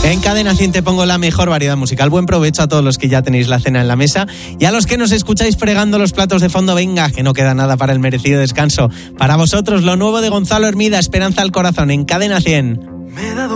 En Cadena 100 te pongo la mejor variedad musical. Buen provecho a todos los que ya tenéis la cena en la mesa y a los que nos escucháis fregando los platos de fondo. Venga, que no queda nada para el merecido descanso. Para vosotros, lo nuevo de Gonzalo Hermida, Esperanza al Corazón, en Cadena 100. Me he dado